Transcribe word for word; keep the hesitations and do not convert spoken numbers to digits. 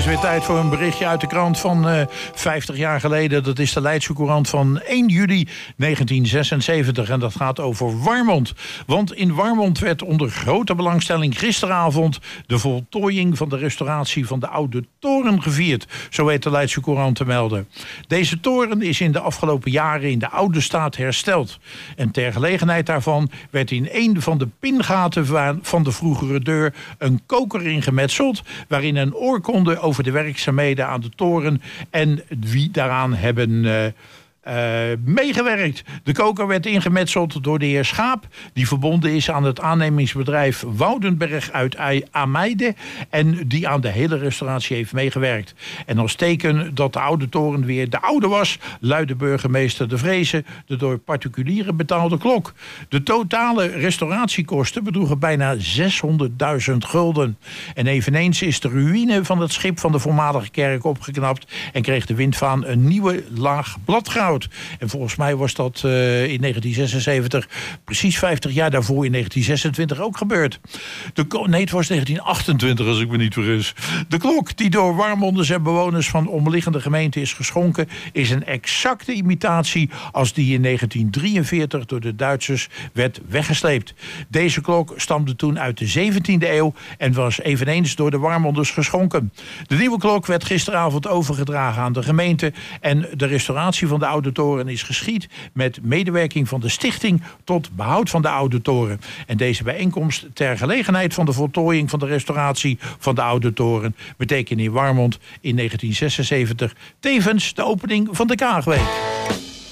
is weer tijd voor een berichtje uit de krant van uh, vijftig jaar geleden. Dat is de Leidse Courant van één juli negentien zesenzeventig. En dat gaat over Warmond. Want in Warmond werd onder grote belangstelling gisteravond de voltooiing van de restauratie van de Oude Toren gevierd. Zo weet de Leidse Courant te melden. Deze toren is in de afgelopen jaren in de oude staat hersteld. En ter gelegenheid daarvan werd in een van de pingaten van de vroegere deur een koker ingemetseld, waarin een oorkonde over de werkzaamheden aan de toren en wie daaraan hebben uh, Uh, meegewerkt. De koker werd ingemetseld door de heer Schaap, die verbonden is aan het aannemingsbedrijf Woudenberg uit Ameide en die aan de hele restauratie heeft meegewerkt. En als teken dat de oude toren weer de oude was, luidde burgemeester De Vreese de door particulieren betaalde klok. De totale restauratiekosten bedroegen bijna zeshonderdduizend gulden. En eveneens is de ruïne van het schip van de voormalige kerk opgeknapt en kreeg de windvaan een nieuwe laag bladgoud. En volgens mij was dat uh, in negentien zesenzeventig, precies vijftig jaar daarvoor, in negentien zesentwintig ook gebeurd. De nee, het was negentien achtentwintig als ik me niet vergis. De klok die door Warmonders en bewoners van omliggende gemeenten is geschonken, is een exacte imitatie als die in negentien drieënveertig door de Duitsers werd weggesleept. Deze klok stamde toen uit de zeventiende eeuw en was eveneens door de Warmonders geschonken. De nieuwe klok werd gisteravond overgedragen aan de gemeente en de restauratie van de Oude Toren is geschied met medewerking van de Stichting tot Behoud van de Oude Toren. En deze bijeenkomst ter gelegenheid van de voltooiing van de restauratie van de Oude Toren betekent in Warmond in negentien zesenzeventig tevens de opening van de Kaagweek.